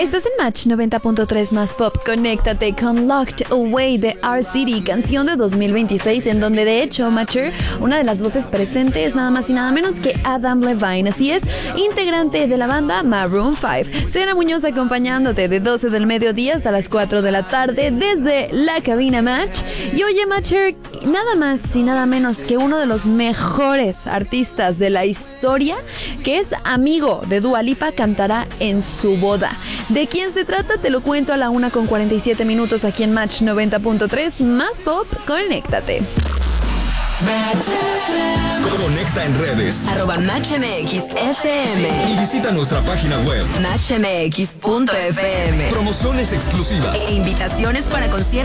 Estás en Match 90.3 más pop. Conéctate con Locked Away de R-City, canción de 2026, en donde de hecho, Matcher, una de las voces presentes, nada más y nada menos que Adam Levine. Así es, integrante de la banda Maroon 5. Soy Ana Muñoz acompañándote de 12 del mediodía hasta las 4 de la tarde desde la cabina Match. Y oye, Matcher, nada más y nada menos que uno de los mejores artistas de la historia, que es amigo de Dua Lipa, cantará en su boda. ¿De quién se trata? Te lo cuento a la 1:47 aquí en Match 90.3 más pop. Conéctate. Conecta en redes @MatchMXFM y visita nuestra página web MatchMX.fm. Promociones exclusivas E invitaciones para conciertos